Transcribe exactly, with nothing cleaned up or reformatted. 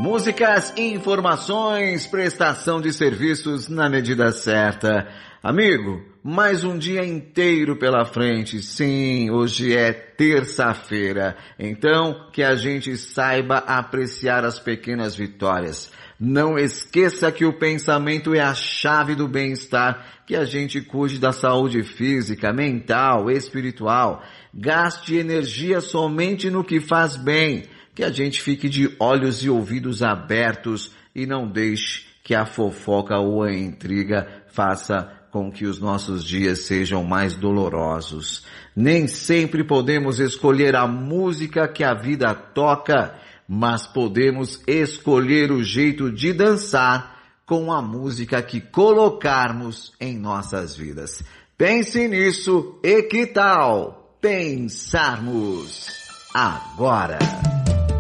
Músicas, informações, prestação de serviços na medida certa. Amigo, mais um dia inteiro pela frente. Sim, hoje é terça-feira. Então, que a gente saiba apreciar as pequenas vitórias. Não esqueça que o pensamento é a chave do bem-estar, que a gente cuide da saúde física, mental, espiritual. Gaste energia somente no que faz bem, que a gente fique de olhos e ouvidos abertos e não deixe que a fofoca ou a intriga faça com que os nossos dias sejam mais dolorosos. Nem sempre podemos escolher a música que a vida toca, mas podemos escolher o jeito de dançar com a música que colocarmos em nossas vidas. Pense nisso e que tal pensarmos agora?